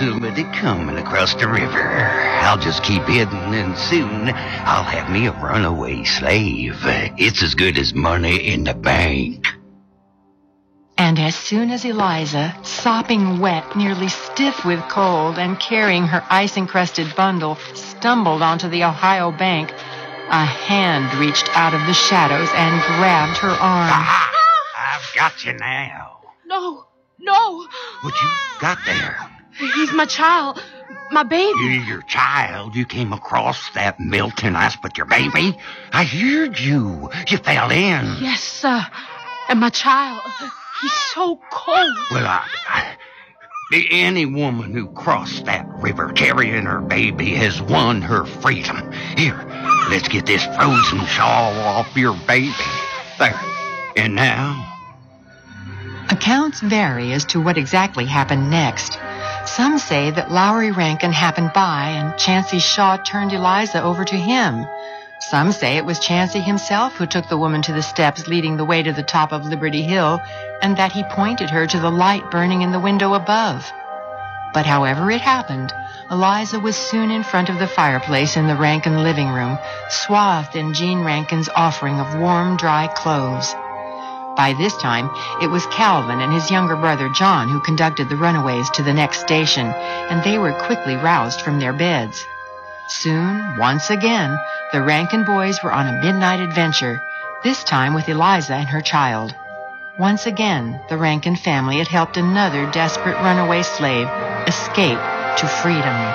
somebody coming across the river. I'll just keep hidden, and soon I'll have me a runaway slave. It's as good as money in the bank. And as soon as Eliza, sopping wet, nearly stiff with cold, and carrying her ice-encrusted bundle, stumbled onto the Ohio bank, a hand reached out of the shadows and grabbed her arm. Aha! I've got you now. No. What you got there? He's my child. My baby. Your child? You came across that melting ice with your baby? I heard you. You fell in. Yes, sir. And my child, he's so cold. Well, any woman who crossed that river carrying her baby has won her freedom. Here, let's get this frozen shawl off your baby. There. And now? Accounts vary as to what exactly happened next. Some say that Lowry Rankin happened by and Chancey Shaw turned Eliza over to him. Some say it was Chancey himself who took the woman to the steps leading the way to the top of Liberty Hill, and that he pointed her to the light burning in the window above. But however it happened, Eliza was soon in front of the fireplace in the Rankin living room, swathed in Gene Rankin's offering of warm, dry clothes. By this time, it was Calvin and his younger brother John who conducted the runaways to the next station, and they were quickly roused from their beds. Soon, once again, the Rankin boys were on a midnight adventure, this time with Eliza and her child. Once again, the Rankin family had helped another desperate runaway slave escape to freedom.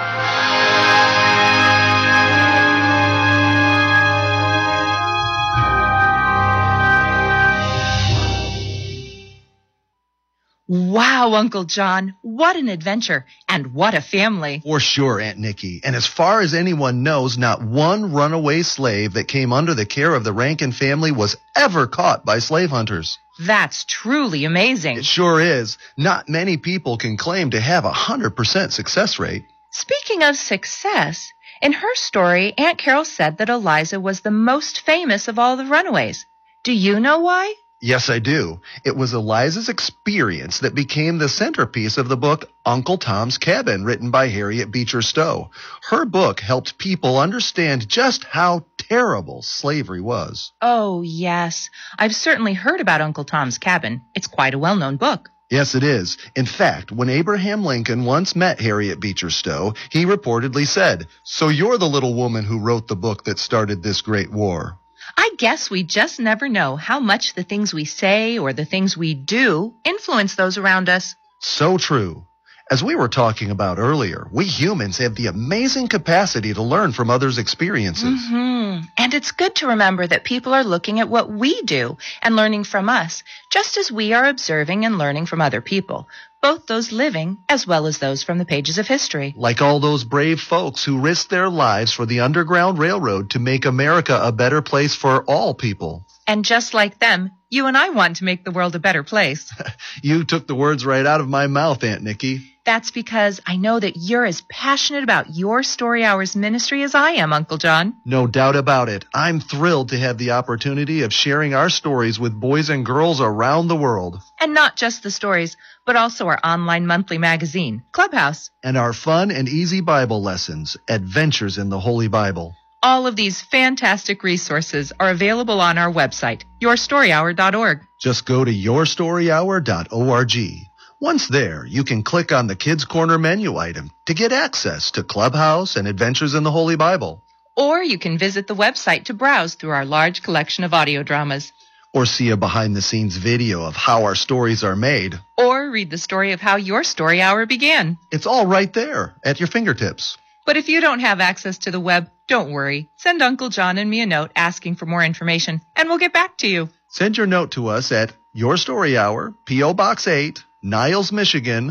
Wow, Uncle John, what an adventure, and what a family. For sure, Aunt Nikki. And as far as anyone knows, not one runaway slave that came under the care of the Rankin family was ever caught by slave hunters. That's truly amazing. It sure is. Not many people can claim to have 100% success rate. Speaking of success, in her story, Aunt Carol said that Eliza was the most famous of all the runaways. Do you know why? Yes, I do. It was Eliza's experience that became the centerpiece of the book Uncle Tom's Cabin, written by Harriet Beecher Stowe. Her book helped people understand just how terrible slavery was. Oh, yes. I've certainly heard about Uncle Tom's Cabin. It's quite a well-known book. Yes, it is. In fact, when Abraham Lincoln once met Harriet Beecher Stowe, he reportedly said, "So you're the little woman who wrote the book that started this great war." I guess we just never know how much the things we say or the things we do influence those around us. So true. As we were talking about earlier, we humans have the amazing capacity to learn from others' experiences. And it's good to remember that people are looking at what we do and learning from us, just as we are observing and learning from other people, both those living as well as those from the pages of history. Like all those brave folks who risked their lives for the Underground Railroad to make America a better place for all people. And just like them, you and I want to make the world a better place. You took the words right out of my mouth, Aunt Nikki. That's because I know that you're as passionate about your Story Hours ministry as I am, Uncle John. No doubt about it. I'm thrilled to have the opportunity of sharing our stories with boys and girls around the world. And not just the stories, but also our online monthly magazine, Clubhouse. And our fun and easy Bible lessons, Adventures in the Holy Bible. All of these fantastic resources are available on our website, yourstoryhour.org. Just go to yourstoryhour.org. Once there, you can click on the Kids Corner menu item to get access to Clubhouse and Adventures in the Holy Bible. Or you can visit the website to browse through our large collection of audio dramas. Or see a behind-the-scenes video of how our stories are made. Or read the story of how your story hour began. It's all right there at your fingertips. But if you don't have access to the web, don't worry. Send Uncle John and me a note asking for more information, and we'll get back to you. Send your note to us at Your Story Hour, P.O. Box 8, Niles, Michigan,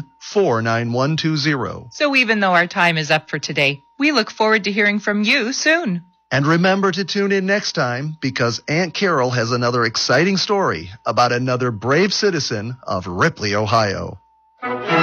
49120. So even though our time is up for today, we look forward to hearing from you soon. And remember to tune in next time, because Aunt Carol has another exciting story about another brave citizen of Ripley, Ohio.